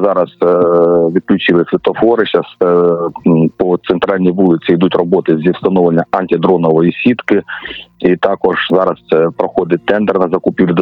зараз відключили світлофори. Зараз по центральній вулиці йдуть роботи зі встановлення антидронової сітки. І також зараз проходить тендер на закупівлю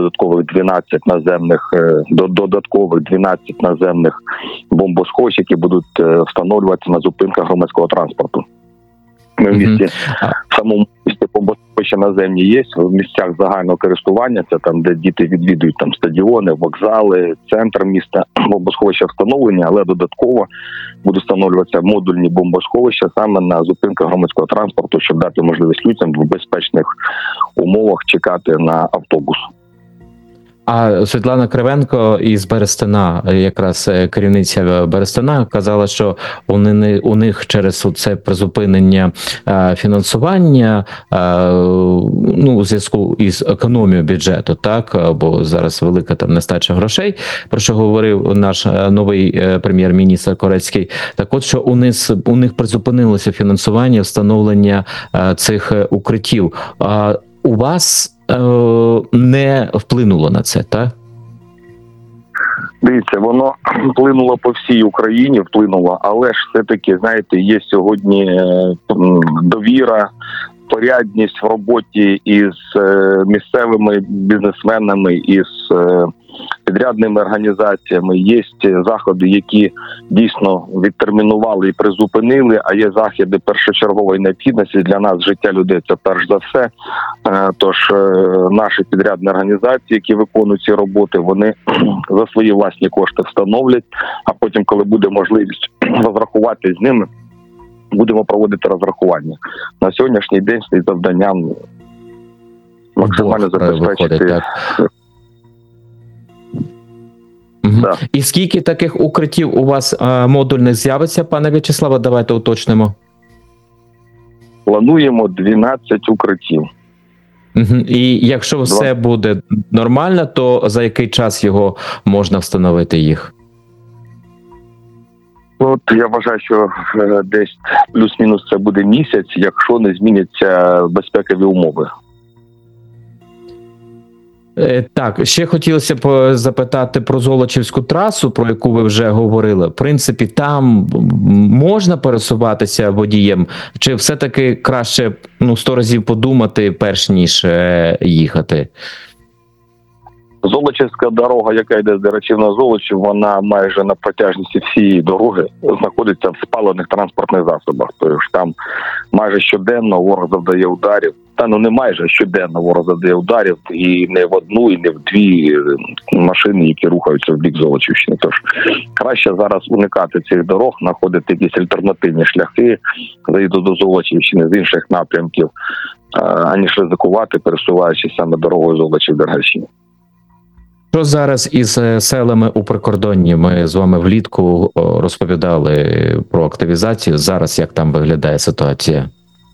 додаткових 12 наземних бомбосховищ, які будуть встановлюватися на зупинках громадського транспорту. Ми в місті, в самому місті бомбосховища наземні є, в місцях загального користування, це там, де діти відвідують там стадіони, вокзали, центр міста, бомбосховища встановлені, але додатково будуть встановлюватися модульні бомбосховища саме на зупинках громадського транспорту, щоб дати можливість людям в безпечних умовах чекати на автобус. А Світлана Кривенко із Берестина, якраз керівниця Берестина, казала, що у них через це призупинення фінансування, у зв'язку із економією бюджету, так, бо зараз велика там нестача грошей, про що говорив наш новий прем'єр-міністр Корецький. Так от, що у них призупинилося фінансування встановлення цих укриттів. У вас не вплинуло на це, так? Дивіться, воно вплинуло по всій Україні, але ж все-таки, знаєте, є сьогодні довіра, порядність в роботі із місцевими бізнесменами, із підрядними організаціями. Є заходи, які дійсно відтермінували і призупинили, а є заходи першочергової необхідності для нас, життя людей, це перш за все. Тож наші підрядні організації, які виконують ці роботи, вони за свої власні кошти встановлять, а потім, коли буде можливість розрахувати з ними, будемо проводити розрахування. На сьогоднішній день стоїть завданням максимально забезпечити. Да. І скільки таких укриттів у вас модульних з'явиться, пане В'ячеславе, давайте уточнимо. Плануємо 12 укриттів. І якщо все буде нормально, то за який час його можна встановити їх? От я вважаю, що десь плюс-мінус це буде місяць, якщо не зміняться безпекові умови. Так, ще хотілося б запитати про Золочівську трасу, про яку ви вже говорили. В принципі, там можна пересуватися водієм? Чи все-таки краще 100 разів подумати, перш ніж їхати? Золочівська дорога, яка йде з Дерачів на Золочів, вона майже на протяжності всієї дороги знаходиться в спалених транспортних засобах. Тобто там майже щоденно ворог завдає ударів. Не майже щоденно ворог завдає ударів і не в одну, і не в дві машини, які рухаються в бік Золочівщини. Тож краще зараз уникати цих дорог, знаходити якісь альтернативні шляхи, заїзду до Золочівщини з інших напрямків, аніж ризикувати, пересуваючись саме дорогою Золочів-Дергачі. Що зараз із селами у прикордонні? Ми з вами влітку розповідали про активізацію. Зараз як там виглядає ситуація?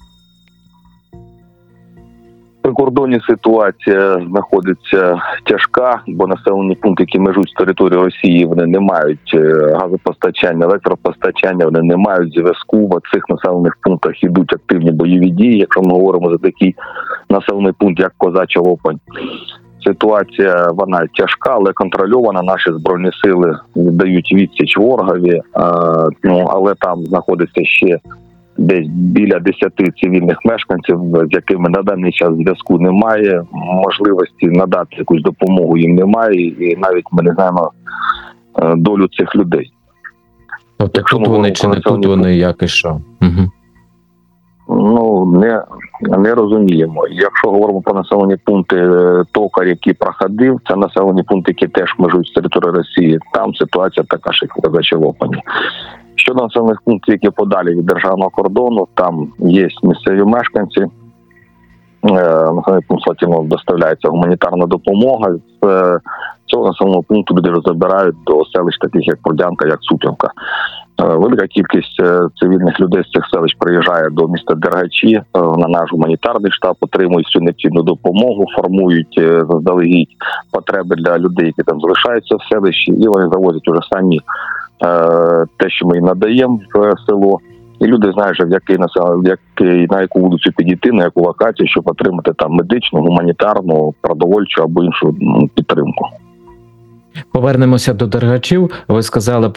В прикордонні ситуація знаходиться тяжка, бо населені пункти, які межують з території Росії, вони не мають газопостачання, електропостачання, вони не мають зв'язку. В цих населених пунктах йдуть активні бойові дії, якщо ми говоримо за такий населений пункт, як Козача Лопань. Ситуація, вона тяжка, але контрольована. Наші Збройні сили дають відсіч ворогові, але там знаходиться ще десь біля 10 цивільних мешканців, з якими на даний час зв'язку немає, можливості надати якусь допомогу їм немає, і навіть ми не знаємо долю цих людей. Тобто тут вони чи не тут вони, як і що? Угу. Не розуміємо. Якщо говоримо про населені пункти Токар, який проходив, це населені пункти, які теж межують з території Росії. Там ситуація така ж, як у Козачій Лопані. Щодо населених пунктів, які подалі від державного кордону, там є місцеві мешканці. Населений пункт Слатіно доставляється гуманітарна допомога. З цього населеного пункту люди розбирають до селищ таких, як Продянка, як Супівка. Велика кількість цивільних людей з цих селищ приїжджає до міста Дергачі на наш гуманітарний штаб, отримують всю необхідну допомогу, формують заздалегідь потреби для людей, які там залишаються в селищі, і вони завозять уже самі те, що ми їм надаємо в село. І люди знають, на яку вулицю підійти, на яку локацію, щоб отримати там медичну, гуманітарну, продовольчу або іншу підтримку. Повернемося до Дергачів. Ви сказали